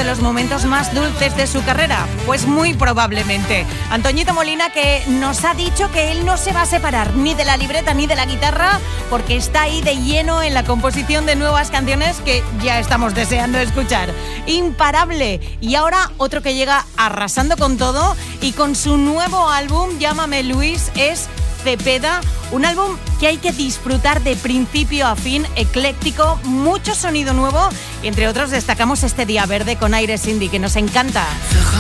de los momentos más dulces de su carrera? Pues muy probablemente. Antoñito Molina, que nos ha dicho que él no se va a separar ni de la libreta ni de la guitarra, porque está ahí de lleno en la composición de nuevas canciones que ya estamos deseando escuchar. Imparable. Y ahora otro que llega arrasando con todo y con su nuevo álbum, Llámame Luis, es Cepeda, un álbum que hay que disfrutar de principio a fin, ecléctico, mucho sonido nuevo, y entre otros destacamos este Día Verde con aires indie que nos encanta.